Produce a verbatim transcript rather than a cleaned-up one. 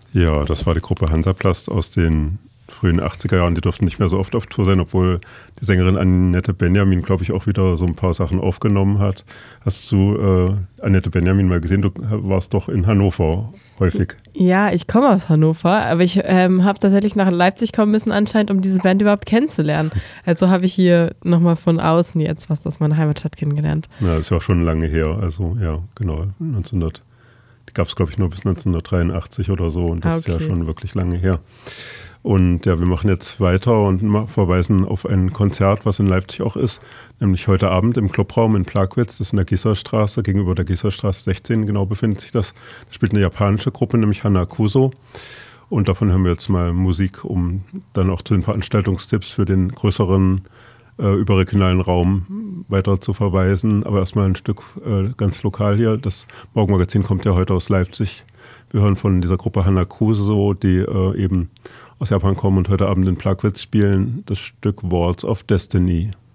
Ja, das war die Gruppe Hansaplast aus den frühen achtziger Jahren. Die durften nicht mehr so oft auf Tour sein, obwohl die Sängerin Annette Benjamin, glaube ich, auch wieder so ein paar Sachen aufgenommen hat. Hast du äh, Annette Benjamin mal gesehen? Du warst doch in Hannover häufig. Ja, ich komme aus Hannover, aber ich ähm, habe tatsächlich nach Leipzig kommen müssen anscheinend, um diese Band überhaupt kennenzulernen. Also habe ich hier nochmal von außen jetzt was aus meiner Heimatstadt kennengelernt. Ja, ist ja auch schon lange her. Also ja, genau, neunzehnhundert. Die gab es, glaube ich, nur bis neunzehnhundertdreiundachtzig oder so und das ah, okay. ist ja schon wirklich lange her. Und ja, wir machen jetzt weiter und verweisen auf ein Konzert, was in Leipzig auch ist, nämlich heute Abend im Clubraum in Plagwitz, das ist in der Gisserstraße, gegenüber der Gisserstraße sechzehn genau befindet sich das. Da spielt eine japanische Gruppe, nämlich Hanakuso. Und davon hören wir jetzt mal Musik, um dann auch zu den Veranstaltungstipps für den größeren äh, überregionalen Raum weiter zu verweisen. Aber erstmal ein Stück äh, ganz lokal hier. Das Morgenmagazin kommt ja heute aus Leipzig. Wir hören von dieser Gruppe Hanakuso, die äh, eben aus Japan kommen und heute Abend in Plagwitz spielen, das Stück Walls of Destiny.